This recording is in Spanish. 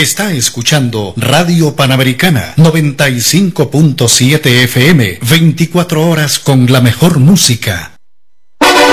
Está escuchando Radio Panamericana 95.7 FM, 24 horas con la mejor música.